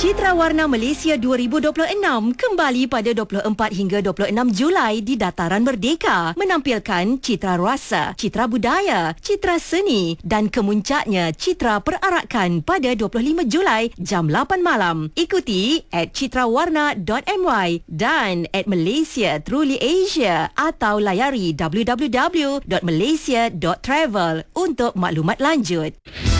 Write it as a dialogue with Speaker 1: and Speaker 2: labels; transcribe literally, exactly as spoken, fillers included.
Speaker 1: Citra Warna Malaysia dua ribu dua puluh enam kembali pada dua puluh empat hingga dua puluh enam Julai di Dataran Merdeka, menampilkan citra rasa, citra budaya, citra seni dan kemuncaknya citra perarakan pada dua puluh lima Julai jam lapan malam. Ikuti at citrawarna dot my dan at Malaysia Truly Asia atau layari w w w dot malaysia dot travel untuk maklumat lanjut.